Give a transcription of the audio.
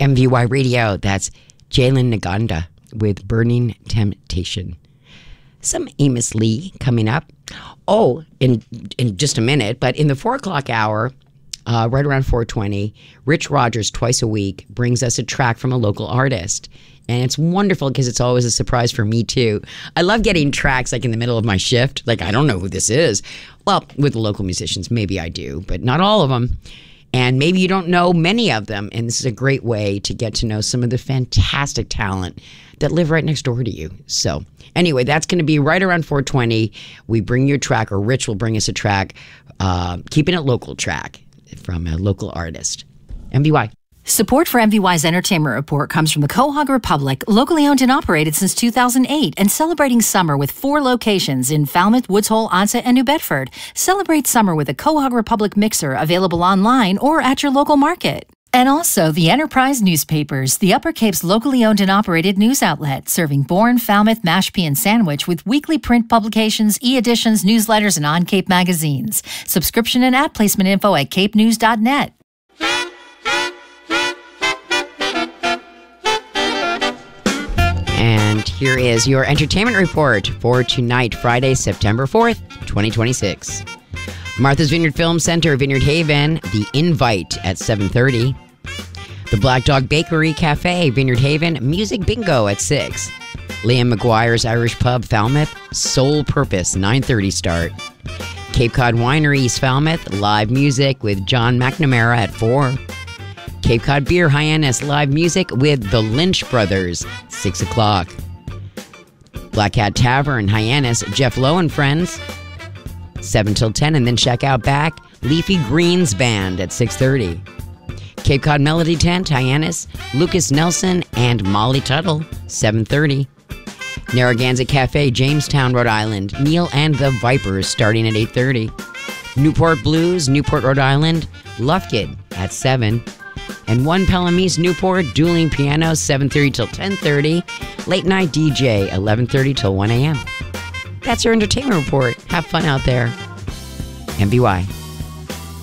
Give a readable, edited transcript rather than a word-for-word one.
MVY Radio. That's Jalen Naganda with Burning Temptation. Some Amos Lee coming up. Oh, in just a minute, but in the 4 o'clock hour, right around 4:20, Rich Rogers, twice a week, brings us a track from a local artist. And it's wonderful because it's always a surprise for me, too. I love getting tracks like in the middle of my shift. Like, I don't know who this is. Well, with the local musicians, maybe I do, but not all of them. And maybe you don't know many of them. And this is a great way to get to know some of the fantastic talent that live right next door to you. So anyway, that's going to be right around 4:20. We bring you a track, or Rich will bring us a track, keeping it local track from a local artist. MVY. Support for MVY's Entertainment Report comes from the Quahog Republic, locally owned and operated since 2008, and celebrating summer with 4 locations in Falmouth, Woods Hole, Onset, and New Bedford. Celebrate summer with a Quahog Republic mixer available online or at your local market. And also the Enterprise Newspapers, the Upper Cape's locally owned and operated news outlet, serving Bourne, Falmouth, Mashpee, and Sandwich with weekly print publications, e-editions, newsletters, and on-Cape magazines. Subscription and ad placement info at capenews.net. And here is your entertainment report for tonight, Friday, September 4th, 2026. Martha's Vineyard Film Center, Vineyard Haven, The Invite at 7:30. The Black Dog Bakery Cafe, Vineyard Haven, Music Bingo at 6. Liam McGuire's Irish Pub, Falmouth, Soul Purpose, 9:30 start. Cape Cod Winery, East Falmouth, live music with John McNamara at 4. Cape Cod Beer Hyannis, live music with the Lynch Brothers, 6 o'clock. Black Cat Tavern, Hyannis, Jeff Lowe and Friends, 7 till 10, and then check out back Leafy Greens Band at 6:30. Cape Cod Melody Tent, Hyannis, Lucas Nelson and Molly Tuttle, 7:30. Narragansett Cafe, Jamestown, Rhode Island, Neil and the Vipers, starting at 8:30. Newport Blues, Newport, Rhode Island, Lufkin at 7. And One Pelham East, Newport, Dueling Piano, 7:30 till 10:30. Late Night DJ, 11:30 till 1 a.m. That's your entertainment report. Have fun out there. MVY.